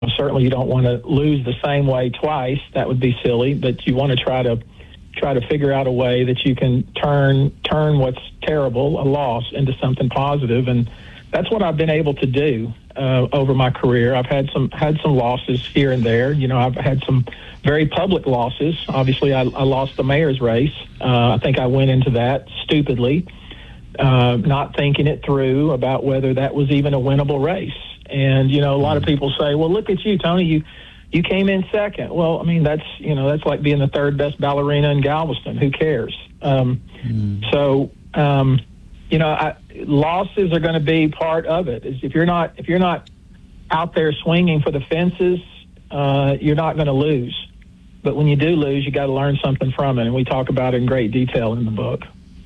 Certainly, you don't want to lose the same way twice. That would be silly. But you want to try to figure out a way that you can turn what's terrible, a loss, into something positive. And that's what I've been able to do over my career. I've had some losses here and there. I've had some very public losses. Obviously, I lost the mayor's race. I think I went into that stupidly, not thinking it through about whether that was even a winnable race. And, a lot of people say, well, look at you, Tony, you came in second. Well, I mean, that's like being the third best ballerina in Galveston. Who cares? Losses are going to be part of it. If you're not out there swinging for the fences, you're not going to lose. But when you do lose, you got to learn something from it, and we talk about it in great detail in the book.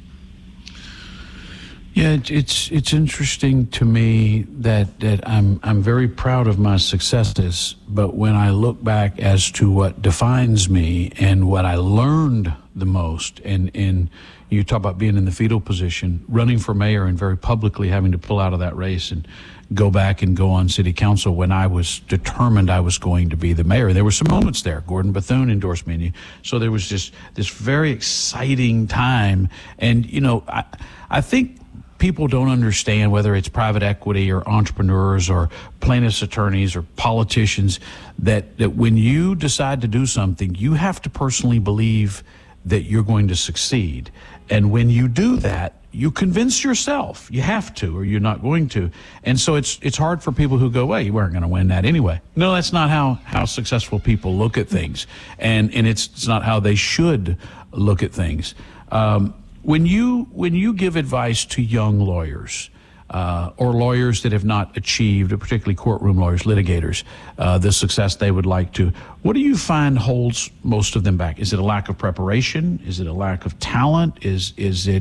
Yeah, it's interesting to me that I'm very proud of my successes, but when I look back as to what defines me and what I learned the most, and you talk about being in the fetal position, running for mayor and very publicly having to pull out of that race and go back and go on city council when I was determined I was going to be the mayor. There were some moments there. Gordon Bethune endorsed me. So there was just this very exciting time. And, I think people don't understand, whether it's private equity or entrepreneurs or plaintiffs' attorneys or politicians, that when you decide to do something, you have to personally believe that you're going to succeed. And when you do that, you convince yourself you have to, or you're not going to. And so it's hard for people who go, well, you weren't going to win that anyway. No, that's not how successful people look at things. And it's not how they should look at things. When you give advice to young lawyers, or lawyers that have not achieved, particularly courtroom lawyers, litigators, the success they would like to, what do you find holds most of them back? Is it a lack of preparation? Is it a lack of talent? Is it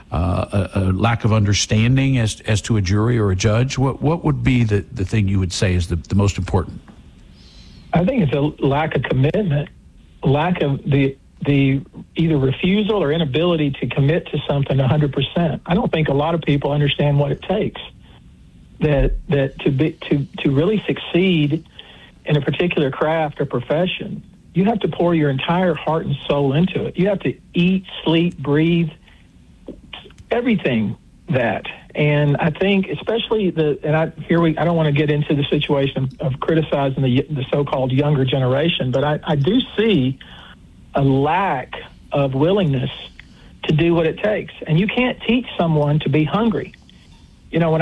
a lack of understanding as to a jury or a judge? What would be the thing you would say is the most important? I think it's a lack of commitment, lack of the either refusal or inability to commit to something 100%. I don't think a lot of people understand what it takes that to really succeed in a particular craft or profession. You have to pour your entire heart and soul into it. You have to eat, sleep, breathe, everything that. And I think especially I don't want to get into the situation of criticizing the so-called younger generation, but I do see a lack of willingness to do what it takes. And you can't teach someone to be hungry. On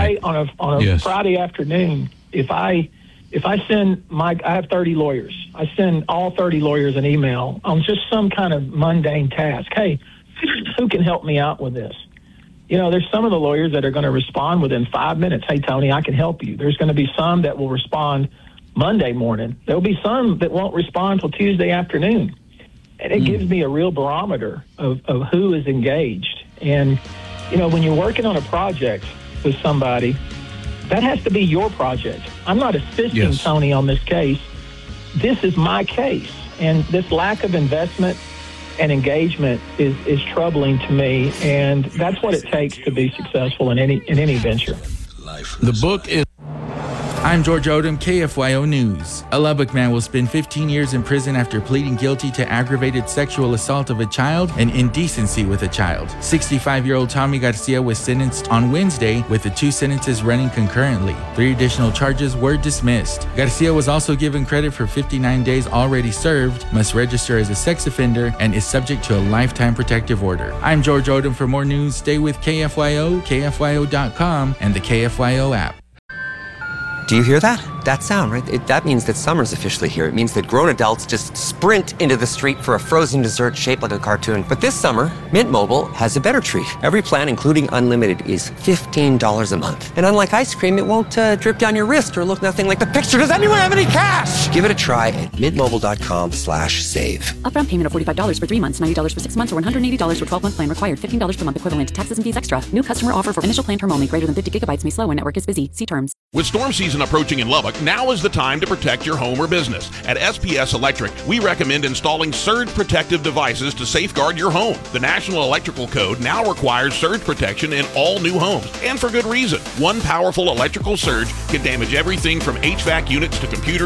a Friday afternoon, if I send I have 30 lawyers. I send all 30 lawyers an email on just some kind of mundane task. Hey, who can help me out with this? There's some of the lawyers that are going to respond within 5 minutes. Hey, Tony, I can help you. There's going to be some that will respond Monday morning. There'll be some that won't respond till Tuesday afternoon. And it gives me a real barometer of who is engaged. And, when you're working on a project with somebody, that has to be your project. I'm not assisting Tony on this case. This is my case. And this lack of investment and engagement is troubling to me. And that's what it takes to be successful in any venture. The book is... I'm George Odom, KFYO News. A Lubbock man will spend 15 years in prison after pleading guilty to aggravated sexual assault of a child and indecency with a child. 65-year-old Tommy Garcia was sentenced on Wednesday, with the two sentences running concurrently. 3 additional charges were dismissed. Garcia was also given credit for 59 days already served, must register as a sex offender, and is subject to a lifetime protective order. I'm George Odom. For more news, stay with KFYO, KFYO.com, and the KFYO app. Do you hear that? That sound, right? That means that summer's officially here. It means that grown adults just sprint into the street for a frozen dessert shaped like a cartoon. But this summer, Mint Mobile has a better treat. Every plan, including unlimited, is $15 a month. And unlike ice cream, it won't drip down your wrist or look nothing like the picture. Does anyone have any cash? Give it a try at mintmobile.com/save. Upfront payment of $45 for 3 months, $90 for 6 months, or $180 for 12-month plan required. $15 per month equivalent. Taxes and fees extra. New customer offer for initial plan term only. Greater than 50 gigabytes may slow when network is busy. See terms. With storm season approaching in Lubbock, now is the time to protect your home or business. At SPS Electric, we recommend installing surge protective devices to safeguard your home. The National Electrical Code now requires surge protection in all new homes, and for good reason. One powerful electrical surge can damage everything from HVAC units to computers